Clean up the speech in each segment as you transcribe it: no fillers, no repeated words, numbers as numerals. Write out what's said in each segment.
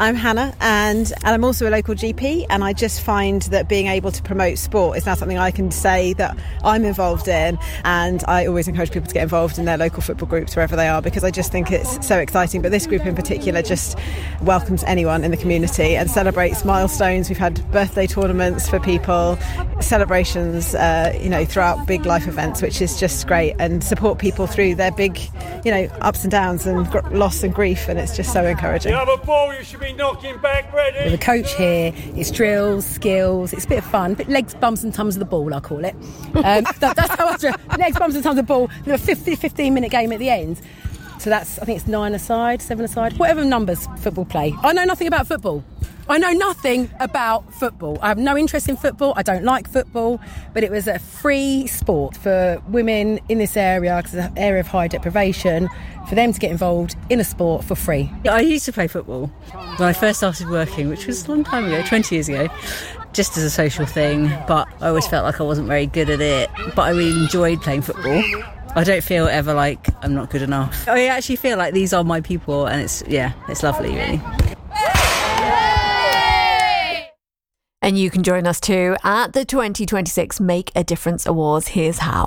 I'm Hannah, and I'm also a local GP, and I just find that being able to promote sport is now something I can say that I'm involved in, and I always encourage people to get involved in their local football groups wherever they are, because I just think it's so exciting. But this group in particular just welcomes anyone in the community and celebrates milestones. We've had birthday tournaments for people, celebrations throughout big life events, which is just great, and support people through their big ups and downs and loss and grief, and it's just so encouraging. You have a ball, you should be knocking back ready. With a coach here, it's drills, skills, it's a bit of fun, but legs, bumps and tums of the ball, I call it. That's how I drill. Legs, bumps and tums of the ball. A 15-minute game at the end. So I think it's 9 aside, 7 aside, whatever numbers football play. I know nothing about football. I have no interest in football. I don't like football, but it was a free sport for women in this area, because it's an area of high deprivation, for them to get involved in a sport for free. I used to play football when I first started working, which was a long time ago, 20 years ago, just as a social thing, but I always felt like I wasn't very good at it, but I really enjoyed playing football. I don't feel ever like I'm not good enough. I actually feel like these are my people, and it's lovely, really. And you can join us too at the 2026 Make a Difference Awards. Here's how.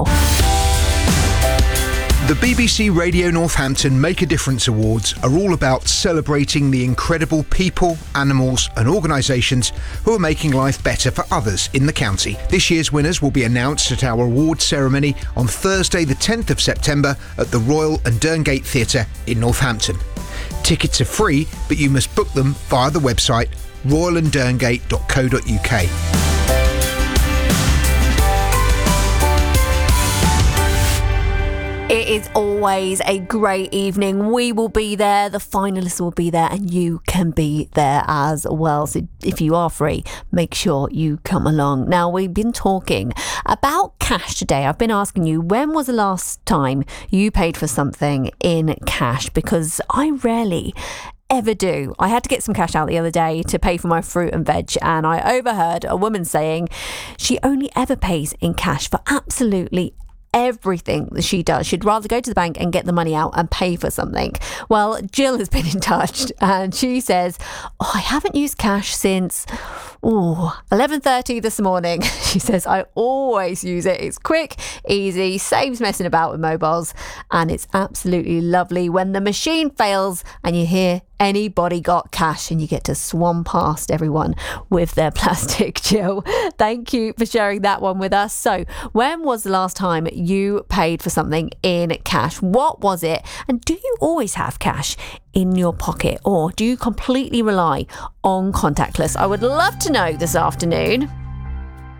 The BBC Radio Northampton Make a Difference Awards are all about celebrating the incredible people, animals and organisations who are making life better for others in the county. This year's winners will be announced at our awards ceremony on Thursday the 10th of September at the Royal and Derngate Theatre in Northampton. Tickets are free, but you must book them via the website royalanddurngate.co.uk. It is always a great evening. We will be there, the finalists will be there, and you can be there as well. So if you are free, make sure you come along. Now, we've been talking about cash today. I've been asking you, when was the last time you paid for something in cash? Because I rarely ever do. I had to get some cash out the other day to pay for my fruit and veg, and I overheard a woman saying she only ever pays in cash for absolutely everything that she does. She'd rather go to the bank and get the money out and pay for something. Well, Jill has been in touch, and she says, I haven't used cash since 11:30 this morning. She says, I always use it. It's quick, easy, saves messing about with mobiles, and it's absolutely lovely when the machine fails and you hear anybody got cash and you get to swan past everyone with their plastic. Jill, thank you for sharing that one with us. So when was the last time you paid for something in cash? What was it? And do you always have cash in your pocket, or do you completely rely on contactless? I would love to know this afternoon.